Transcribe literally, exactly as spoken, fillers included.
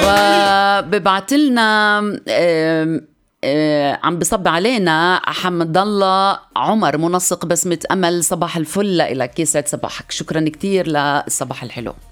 وببعت لنا عم بصب علينا حمد الله عمر منسق بسمة أمل. صباح الفل لك، يسعد صباحك. شكرا كتير للصباح الحلو.